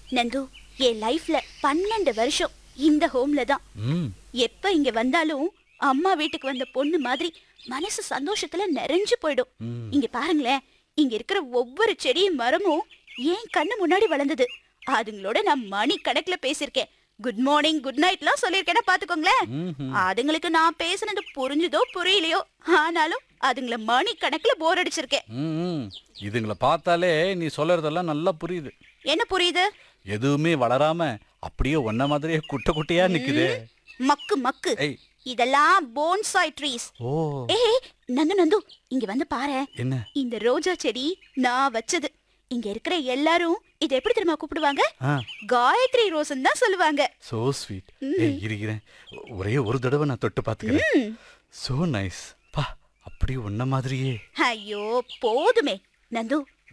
நந்து, என் லைஃப்ல 12 வருஷம் இந்த ஹோம்ல தான். எப்ப இங்க வந்தாலும் அம்மா வீட்டுக்கு வந்த பொண்ணு மாதிரி மனசு சந்தோஷத்துல நிறைஞ்சு போயிடும். இங்க பாருங்களேன், இங்க இருக்கிற ஒவ்வொரு செடியும் மரமும் ஏன் கண்ணு முன்னாடி வளர்ந்தது. அதுங்களோட நான் மணி கணக்குல பேசிருக்கேன். குட் மார்னிங், குட் நைட்லாம் சொல்லிருக்கேன்னா பாத்துக்கோங்களேன். அதுங்களுக்கு நான் பேசுனது புரிஞ்சுதோ புரியலையோ, ஆனாலும் அதுங்கள மணி கணக்குல போர் அடிச்சிருக்கேன். இதுங்களை பார்த்தாலே நீ சொல்றதெல்லாம் நல்லா புரியுது. என்ன புரியுது? எதுவுமே வளராம அப்படியே ஒன்ன மாதிரியே குட்டை குட்டையா நிக்குது. மக்கு மக்கு. இதெல்லாம் போன்சாய் ட்ரீஸ். ஏய் நந்து நந்து, இங்க வந்து பாரு. என்ன? இந்த ரோஜா செடி நான் வச்சது. இங்க இருக்கிற எல்லாரும் இத எப்படி தெரியுமா கூப்பிடுவாங்க? காயத்ரி ரோஸ்ன்னு தான் சொல்லுவாங்க. So sweet. ஏய் இருக்கிறேன், ஒரே ஒரு தடவை நான் தொட்டு பாத்துக்கிறேன். So nice. பா, அப்படியே ஒன்ன மாதிரியே. ஐயோ போதுமே நந்து,